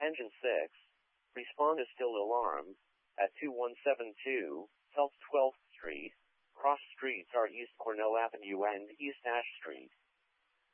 Engine 6. Respond to still alarm at 2172 South 12th Street. Cross streets are East Cornell Avenue and East Ash Street.